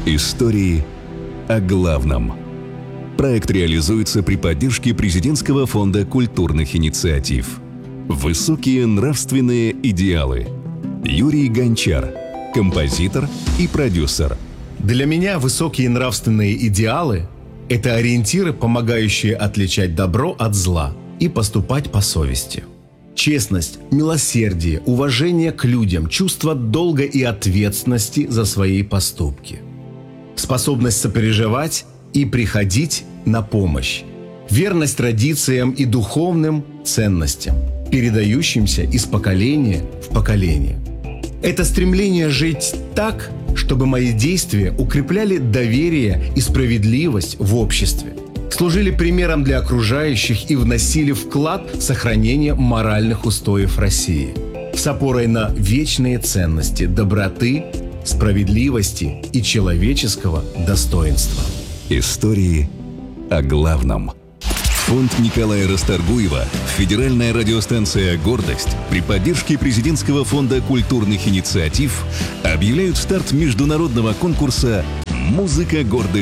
Истории о главном. Проект реализуется при поддержке Президентского фонда культурных инициатив. Высокие нравственные идеалы. Юрий Гончар, композитор и продюсер. Для меня высокие нравственные идеалы – это ориентиры, помогающие отличать добро от зла и поступать по совести. Честность, милосердие, уважение к людям, чувство долга и ответственности за свои поступки. Способность сопереживать и приходить на помощь. Верность традициям и духовным ценностям, передающимся из поколения в поколение. Это стремление жить так, чтобы мои действия укрепляли доверие и справедливость в обществе, служили примером для окружающих и вносили вклад в сохранение моральных устоев России с опорой на вечные ценности доброты, справедливости и человеческого достоинства. Истории о главном. Фонд Николая Расторгуева, федеральная радиостанция «Гордость» при поддержке Президентского фонда культурных инициатив объявляют старт международного конкурса «Музыка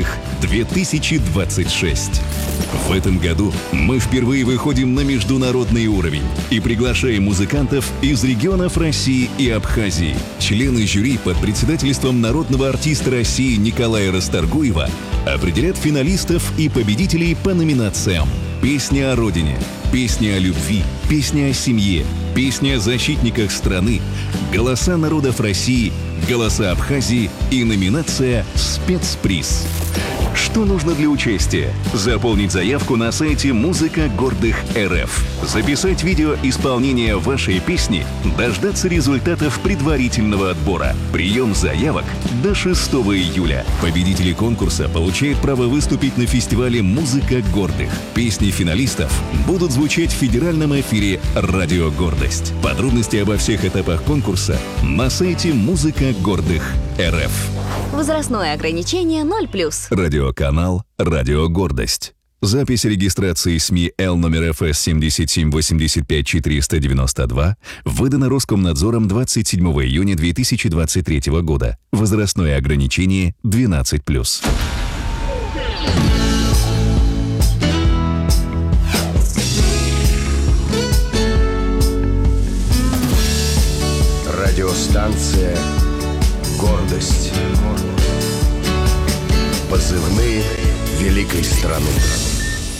гордых-2026». В этом году мы впервые выходим на международный уровень и приглашаем музыкантов из регионов России и Абхазии. Члены жюри под председательством народного артиста России Николая Расторгуева определят финалистов и победителей по номинациям: «Песня о родине», «Песня о любви», «Песня о семье», «Песня о защитниках страны», «Голоса народов России», «Голоса Абхазии» и номинация «Спецприз». Что нужно для участия? Заполнить заявку на сайте «Музыка гордых РФ», записать видео исполнения вашей песни, дождаться результатов предварительного отбора. Прием заявок до 6 июля. Победители конкурса получают право выступить на фестивале «Музыка гордых». Песни финалистов будут звучать в федеральном эфире «Радио Гордость». Подробности обо всех этапах конкурса на сайте «Музыка гордых РФ». Возрастное ограничение 0+. Радиоканал «Радио Гордость». Запись регистрации СМИ Л номер ФС 7785492 выдана Роскомнадзором 27 июня 2023 года. Возрастное ограничение 12+. Радиостанция «Гордость». Позывные великой страны.